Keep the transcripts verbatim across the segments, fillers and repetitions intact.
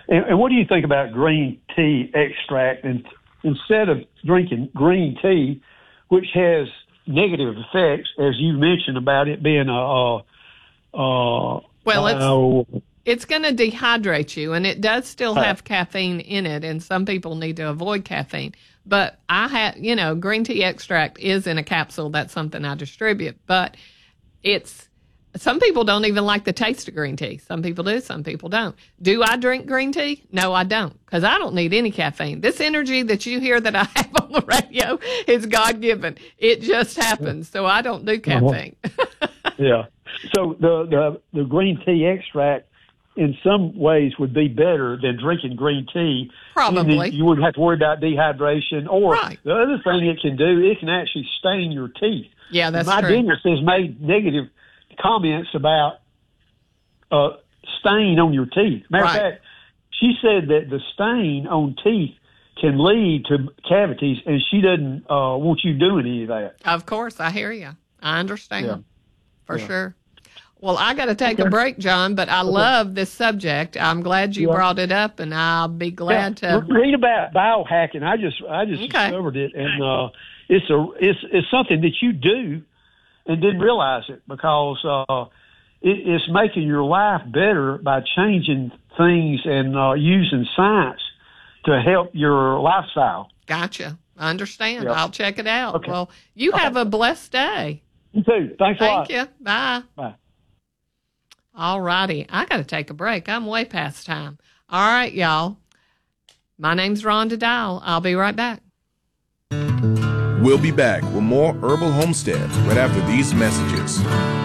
And, and what do you think about green tea extract? And instead of drinking green tea, which has negative effects, as you mentioned about it being a, a, a well, uh, it's it's going to dehydrate you, and it does still have caffeine in it, and some people need to avoid caffeine. But I have, you know, green tea extract is in a capsule. That's something I distribute, but it's. Some people don't even like the taste of green tea. Some people do, some people don't. Do I drink green tea? No, I don't, because I don't need any caffeine. This energy that you hear that I have on the radio is God-given. It just happens, so I don't do caffeine. Yeah. So the, the, the green tea extract in some ways would be better than drinking green tea. Probably. You wouldn't have to worry about dehydration. Or right. The other thing it can do, it can actually stain your teeth. Yeah, that's My true. My dentist has made negative comments about uh, stain on your teeth. Matter right. of fact, she said that the stain on teeth can lead to cavities, and she doesn't uh, want you doing any of that. Of course, I hear you. I understand, yeah. for yeah. sure. Well, I got to take okay. a break, John, but I okay. love this subject. I'm glad you yeah. brought it up, and I'll be glad yeah. to read about biohacking. I just I just okay. discovered it, and uh, it's a it's it's something that you do and didn't realize it, because uh, it, it's making your life better by changing things and uh, using science to help your lifestyle. Gotcha. I understand. Yep. I'll check it out. Okay. Well, you okay. have a blessed day. You too. Thanks a lot. Thank you. Bye. Bye. All righty. I got to take a break. I'm way past time. All right, y'all. My name's Rhonda Dial. I'll be right back. We'll be back with more Herbal Homestead right after these messages.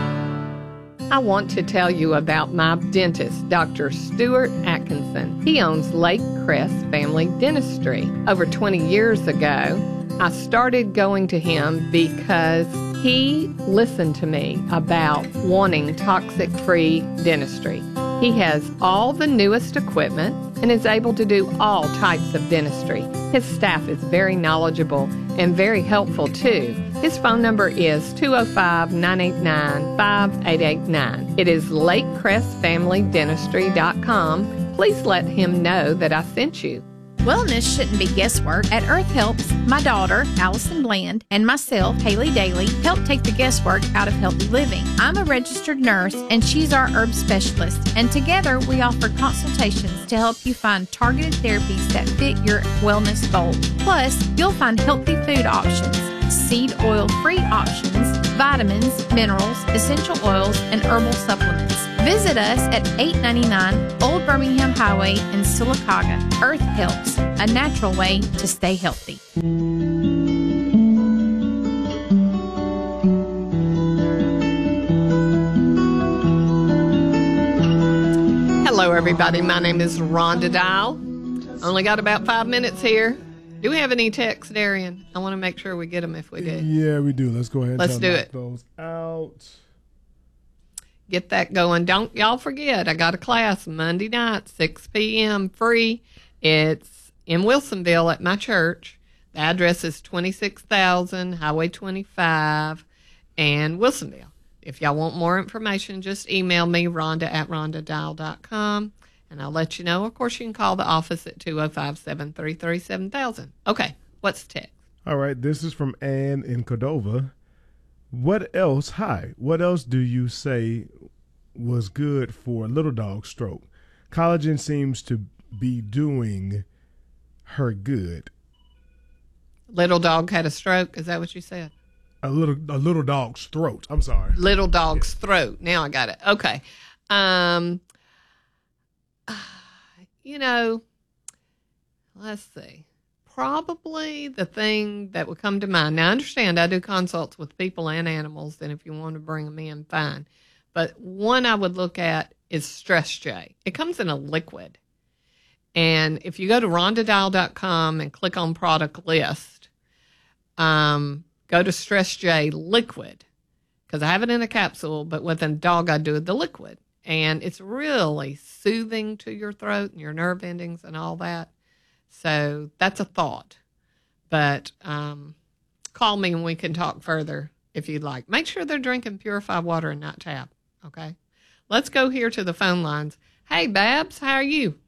I want to tell you about my dentist, Doctor Stuart Atkinson. He owns Lake Crest Family Dentistry. Over twenty years ago, I started going to him because he listened to me about wanting toxic-free dentistry. He has all the newest equipment and is able to do all types of dentistry. His staff is very knowledgeable and very helpful, too. His phone number is two oh five, nine eight nine, five eight eight nine. It is lake crest family dentistry dot com. Please let him know that I sent you. Wellness shouldn't be guesswork. At Earth Helps, my daughter, Allison Bland, and myself, Haley Daly, help take the guesswork out of healthy living. I'm a registered nurse, and she's our herb specialist, and together we offer consultations to help you find targeted therapies that fit your wellness goals. Plus, you'll find healthy food options, seed oil-free options, vitamins, minerals, essential oils, and herbal supplements. Visit us at eight ninety-nine Old Birmingham Highway in Sylacauga. Earth Helps, a natural way to stay healthy. Hello, everybody. My name is Rhonda Dial. Only got about five minutes here. Do we have any texts, Darian? I want to make sure we get them if we do. Yeah, we do. Let's go ahead and Let's do it. those out. Get that going. Don't y'all forget, I got a class Monday night, six p.m., free. It's in Wilsonville at my church. The address is twenty-six thousand Highway twenty-five and Wilsonville. If y'all want more information, just email me, Rhonda at rhonda dial dot com, and I'll let you know. Of course, you can call the office at two oh five, seven three three, seven thousand. Okay, what's the text? All right, this is from Ann in Cordova. What else, hi, what else do you say was good for little dog stroke? Collagen seems to be doing her good. Little dog had a stroke, is that what you said? A little a little dog's throat. I'm sorry. Little dog's yeah. throat. Now I got it. Okay. Um, you know, let's see. Probably the thing that would come to mind. Now, I understand I do consults with people and animals, and if you want to bring them in, fine. But one I would look at is Stress J. It comes in a liquid. And if you go to rhonda dial dot com and click on product list, um, go to Stress J liquid, because I have it in a capsule, but with a dog I do the liquid. And it's really soothing to your throat and your nerve endings and all that. So that's a thought. But um, call me and we can talk further if you'd like. Make sure they're drinking purified water and not tap, okay? Let's go here to the phone lines. Hey, Babs, how are you?